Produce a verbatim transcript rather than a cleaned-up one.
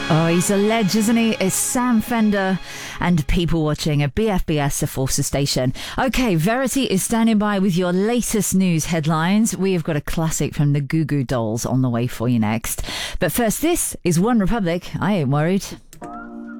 Oh, he's a ledge, isn't he? It's Sam Fender and People Watching at B F B S, the Forces Station. Okay, Verity is standing by with your latest news headlines. We have got a classic from the Goo Goo Dolls on the way for you next. But first, this is One Republic. I ain't worried.